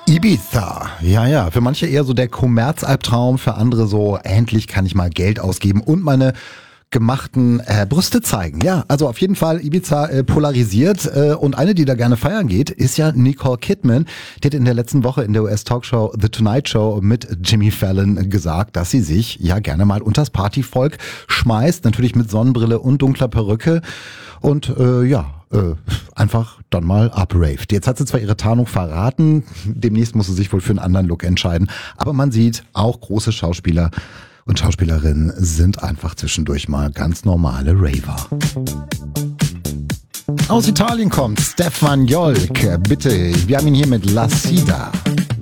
Ibiza, ja, für manche eher so der Kommerzalbtraum, für andere so, endlich kann ich mal Geld ausgeben und meine gemachten Brüste zeigen. Ja, also auf jeden Fall Ibiza polarisiert und eine, die da gerne feiern geht, ist ja Nicole Kidman. Die hat in der letzten Woche in der US-Talkshow The Tonight Show mit Jimmy Fallon gesagt, dass sie sich ja gerne mal unters Partyvolk schmeißt, natürlich mit Sonnenbrille und dunkler Perücke und einfach dann mal upraved. Jetzt hat sie zwar ihre Tarnung verraten, demnächst muss sie sich wohl für einen anderen Look entscheiden, aber man sieht, auch große Schauspieler und Schauspielerinnen sind einfach zwischendurch mal ganz normale Raver. Aus Italien kommt Stefan Jolk. Bitte, wir haben ihn hier mit La Sida.